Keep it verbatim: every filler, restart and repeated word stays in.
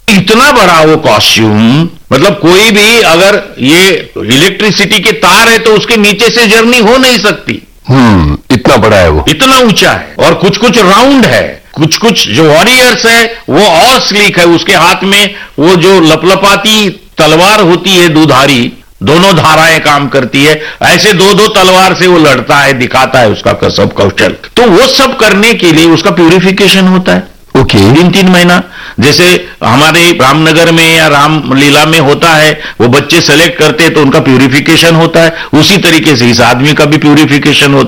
इतना बड़ा वो कॉस्ट्यूम, मतलब कोई भी अगर ये इलेक्ट्रिसिटी के तार है तो उसके नीचे से जर्नी हो नहीं सकती। हम्म इतना बड़ा है वो, इतना ऊंचा है, और कुछ कुछ राउंड है, कुछ कुछ जो वॉरियर्स है वो और स्लीक है, उसके हाथ में वो जो लपलपाती तलवार होती है दुधारी, दोनों धाराएं काम करती है, ऐसे दो दो तलवार से वो लड़ता है, दिखाता है उसका सब कौशल। तो वो सब करने के लिए उसका प्यूरिफिकेशन होता है। Okay okay. तीन तीन महीना, जैसे हमारे रामनगर में या रामलीला में होता है, वो बच्चे सेलेक्ट करते हैं तो उनका प्यूरिफिकेशन होता है, उसी तरीके से इस आदमी का भी प्यूरिफिकेशन होता है।